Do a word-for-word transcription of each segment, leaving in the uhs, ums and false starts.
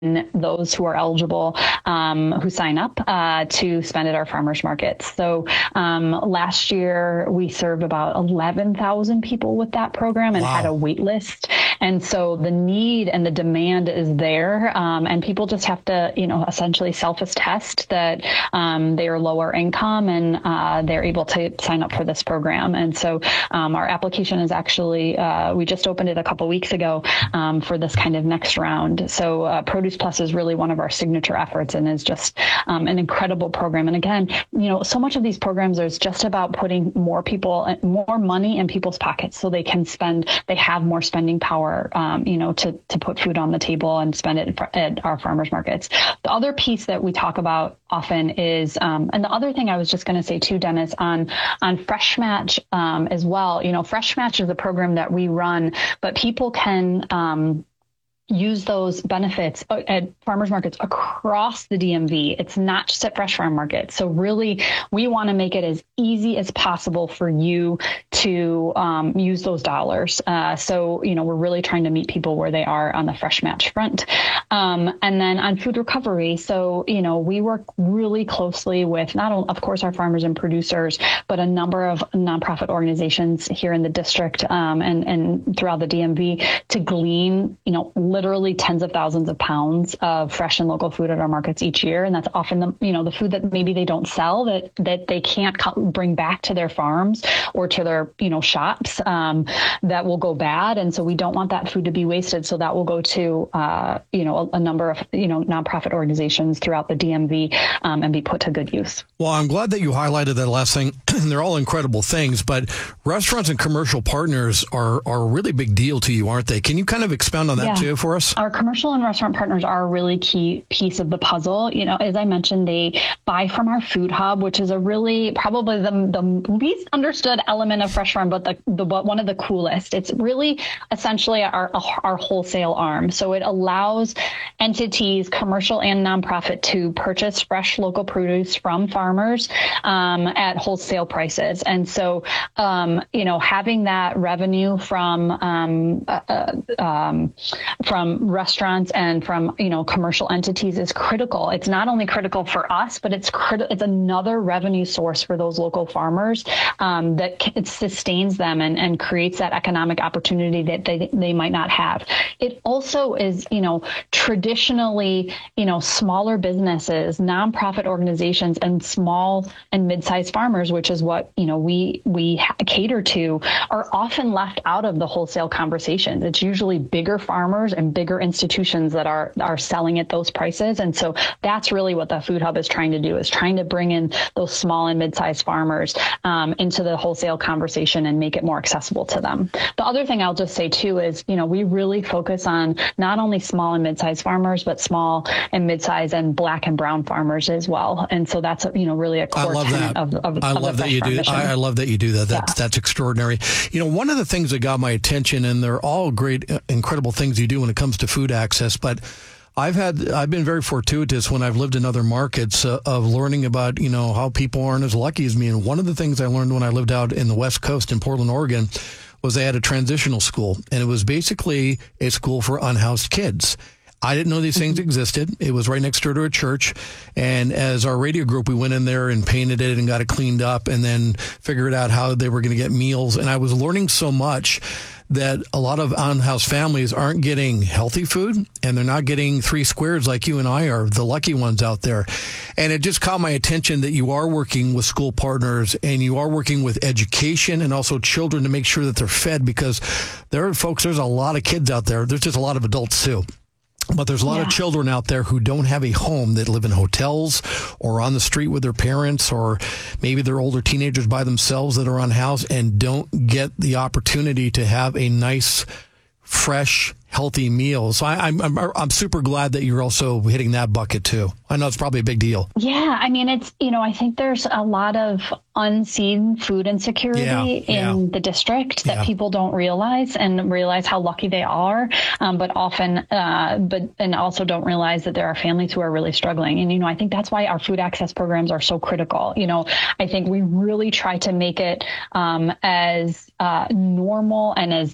those who are eligible, um, who sign up uh, to spend at our farmers markets. So um, last year we served about eleven thousand people with that program and wow. had a wait list. And so the need and the demand is there. Um, and people just have to, you know, essentially self-attest that um, they are lower income and uh, they're able to sign up for this program. And so um, our application is actually, uh, we just opened it a couple weeks ago um, for this kind of next round. So uh, Produce Plus is really one of our signature efforts and is just um, an incredible program. And again, you know, so much of these programs is just about putting more people, more money in people's pockets so they can spend, they have more spending power, um, you know, to, to put food on the table and spend it at our farmers markets. The other piece that we talk about often is, um, and the other thing I was just going to say too, Dennis, on, on Fresh Match um, as well, you know, Fresh Match is a program that we run, but people can, um, use those benefits at farmers markets across the D M V. It's not just at Fresh Farm Market. So really, we want to make it as easy as possible for you to um, use those dollars. Uh, so, you know, we're really trying to meet people where they are on the Fresh Match front. Um, and then on food recovery. So, you know, we work really closely with not only, of course, our farmers and producers, but a number of nonprofit organizations here in the district um, and, and throughout the D M V to glean, you know, literally tens of thousands of pounds of fresh and local food at our markets each year. And that's often the, you know, the food that maybe they don't sell that, that they can't co- bring back to their farms or to their, you know, shops um, that will go bad. And so we don't want that food to be wasted. So that will go to, uh, you know, a, a number of, you know, nonprofit organizations throughout the D M V um, and be put to good use. Well, I'm glad that you highlighted that last thing. They're all incredible things, but restaurants and commercial partners are, are a really big deal to you, aren't they? Can you kind of expound on that yeah. too for us? Our commercial and restaurant partners are a really key piece of the puzzle. You know, as I mentioned, they buy from our food hub, which is a really probably the, the least understood element of Fresh Farm, but the, the one of the coolest. It's really essentially our our wholesale arm. So it allows entities, commercial and nonprofit, to purchase fresh local produce from farmers um, at wholesale prices. And so, um, you know, having that revenue from um, uh, um, from restaurants and from, you know, commercial entities is critical. It's not only critical for us, but it's critical. It's another revenue source for those local farmers um, that c- it sustains them and, and creates that economic opportunity that they, they might not have. It also is, you know, traditionally, you know, smaller businesses, nonprofit organizations, and small and mid-sized farmers, which is what, you know, we, we ha- cater to, are often left out of the wholesale conversations. It's usually bigger farmers and bigger institutions that are are selling at those prices. And so that's really what the Food Hub is trying to do, is trying to bring in those small and mid-sized farmers um, into the wholesale conversation and make it more accessible to them. The other thing I'll just say too is, you know, we really focus on not only small and mid-sized farmers, but small and mid-sized and black and brown farmers as well. And so that's, you know, really a core tenet of, of, I of love the that you do. I, I love that you do that. That's, yeah. that's extraordinary. You know, one of the things that got my attention, and they're all great, incredible things you do when it comes to food access, but I've had, I've been very fortuitous when I've lived in other markets uh, of learning about, you know, how people aren't as lucky as me. And one of the things I learned when I lived out in the West Coast in Portland, Oregon, was they had a transitional school, and it was basically a school for unhoused kids. I didn't know these things existed. It was right next door to a church. And as our radio group, we went in there and painted it and got it cleaned up and then figured out how they were going to get meals. And I was learning so much that a lot of unhoused families aren't getting healthy food, and they're not getting three squares like you and I are, the lucky ones out there. And it just caught my attention that you are working with school partners and you are working with education and also children to make sure that they're fed, because there are folks, there's a lot of kids out there. There's just a lot of adults too. But there's a lot yeah. of children out there who don't have a home, that live in hotels or on the street with their parents, or maybe they're older teenagers by themselves that are unhoused and don't get the opportunity to have a nice, fresh, healthy meal. So I, I'm, I'm I'm super glad that you're also hitting that bucket too. I know it's probably a big deal. Yeah, I mean, it's, you know, I think there's a lot of unseen food insecurity yeah, in yeah. the district that yeah. people don't realize and realize how lucky they are, um, but often, uh, but and also don't realize that there are families who are really struggling. And, you know, I think that's why our food access programs are so critical. You know, I think we really try to make it um, as uh, normal and as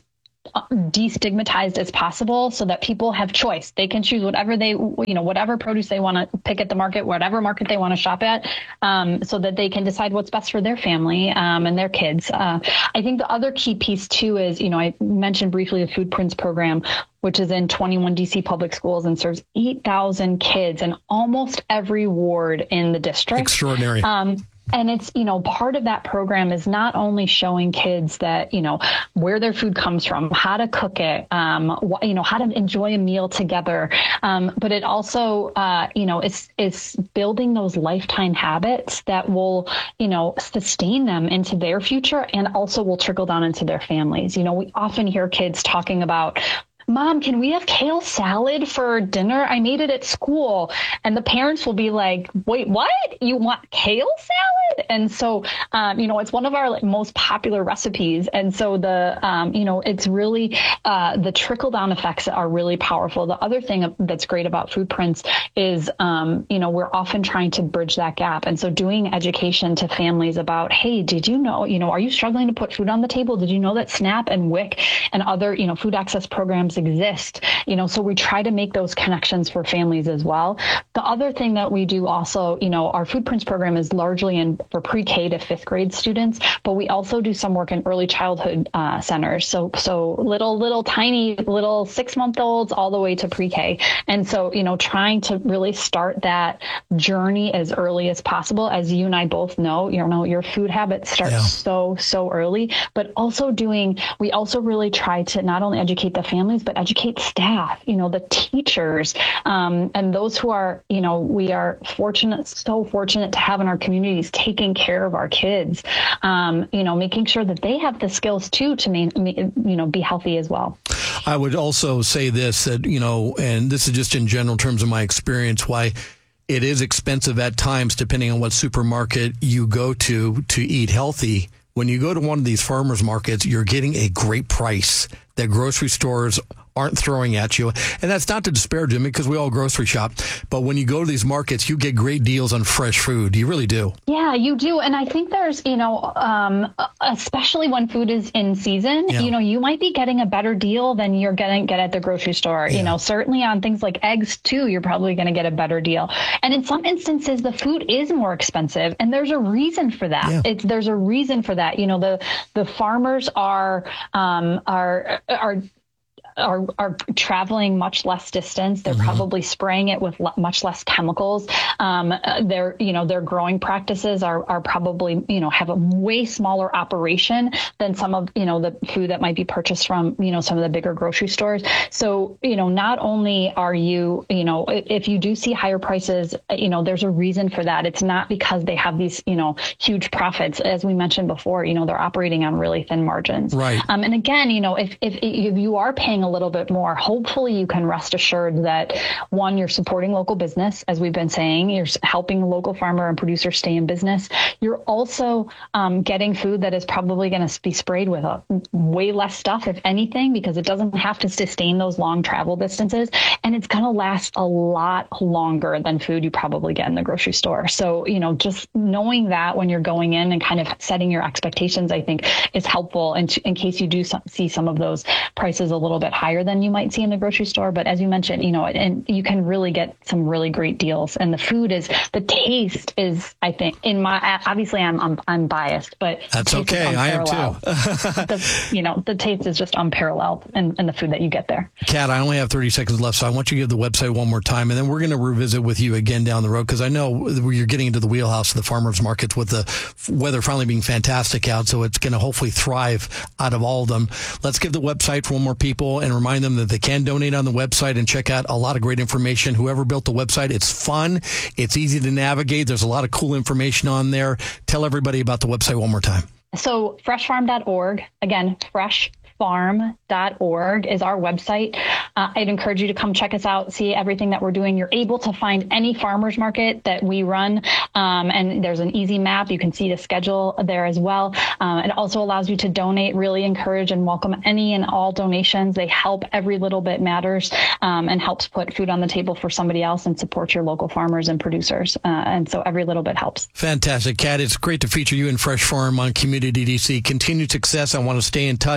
destigmatized as possible so that people have choice. They can choose whatever they, you know, whatever produce they want to pick at the market, whatever market they want to shop at, um, so that they can decide what's best for their family um, and their kids. Uh, I think the other key piece too is, you know, I mentioned briefly the Food Prints program, which is in twenty-one D C public schools and serves eight thousand kids in almost every ward in the district. Extraordinary. Um, And it's, you know, part of that program is not only showing kids that, you know, where their food comes from, how to cook it, um, wh- you know, how to enjoy a meal together. Um, but it also, uh, you know, it's, it's building those lifetime habits that will, you know, sustain them into their future and also will trickle down into their families. You know, we often hear kids talking about, Mom, can we have kale salad for dinner? I made it at school. And the parents will be like, wait, what? You want kale salad? And so, um, you know, it's one of our like, most popular recipes. And so the, um, you know, it's really uh, the trickle down effects are really powerful. The other thing that's great about Food Prints is, um, you know, we're often trying to bridge that gap. And so doing education to families about, hey, did you know, you know, are you struggling to put food on the table? Did you know that SNAP and W I C and other, you know, food access programs exist, you know, so we try to make those connections for families as well. The other thing that we do also, you know, our Food Prints program is largely in for pre-K to fifth grade students, but we also do some work in early childhood uh, centers. So, so little, little tiny, little six month olds all the way to pre-K. And so, you know, trying to really start that journey as early as possible. As you and I both know, you know, your food habits start yeah. so, so early, but also doing, we also really try to not only educate the families, but educate staff, you know, the teachers, um, and those who are, you know, we are fortunate, so fortunate to have in our communities taking care of our kids, um, you know, making sure that they have the skills too to, main, you know, be healthy as well. I would also say this, that, you know, and this is just in general terms of my experience, why it is expensive at times, depending on what supermarket you go to, to eat healthy. When you go to one of these farmers markets, you're getting a great price that grocery stores aren't throwing at you. And that's not to disparage them because we all grocery shop. But when you go to these markets, you get great deals on fresh food. You really do. Yeah, you do. And I think there's, you know, um, especially when food is in season, yeah. you know, you might be getting a better deal than you're going to get at the grocery store. Yeah. You know, certainly on things like eggs, too, you're probably going to get a better deal. And in some instances, the food is more expensive. And there's a reason for that. Yeah. It's, there's a reason for that. You know, the the farmers are um, are are Are, are traveling much less distance. They're mm-hmm. probably spraying it with l- much less chemicals. Um, their, you know, their growing practices are, are probably, you know, have a way smaller operation than some of, you know, the food that might be purchased from, you know, some of the bigger grocery stores. So, you know, not only are you, you know, if you do see higher prices, you know, there's a reason for that. It's not because they have these, you know, huge profits. As we mentioned before, you know, they're operating on really thin margins. Right. Um, and again, you know, if, if, if you are paying a little bit more, hopefully you can rest assured that, one, you're supporting local business, as we've been saying, you're helping the local farmer and producer stay in business. You're also um, getting food that is probably going to be sprayed with a, way less stuff, if anything, because it doesn't have to sustain those long travel distances. And it's going to last a lot longer than food you probably get in the grocery store. So, you know, just knowing that when you're going in and kind of setting your expectations, I think is helpful in, in case you do some, see some of those prices a little bit higher than you might see in the grocery store. But as you mentioned, you know, and you can really get some really great deals. And the food is, the taste is, I think, in my, obviously I'm I'm, I'm biased, but that's okay. I am too. the, you know, the taste is just unparalleled in, in the food that you get there. Kat, I only have thirty seconds left, so I want you to give the website one more time, and then we're going to revisit with you again down the road, because I know you're getting into the wheelhouse of the farmers markets with the weather finally being fantastic out, so it's going to hopefully thrive out of all of them. Let's give the website for one more people and remind them that they can donate on the website and check out a lot of great information. Whoever built the website, it's fun. It's easy to navigate. There's a lot of cool information on there. Tell everybody about the website one more time. So fresh farm dot org, again, fresh farm dot org is our website. Uh, I'd encourage you to come check us out, see everything that we're doing. You're able to find any farmers market that we run, um, and there's an easy map. You can see the schedule there as well. Um, it also allows you to donate. Really encourage and welcome any and all donations. They help. Every little bit matters, um, and helps put food on the table for somebody else and support your local farmers and producers. Uh, and so every little bit helps. Fantastic. Kat, it's great to feature you in Fresh Farm on Community D C. Continued success. I want to stay in touch. Thank you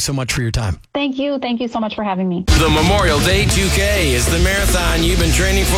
so much for your time. Thank you. Thank you so much for having me. The Memorial Day two K is the marathon you've been training for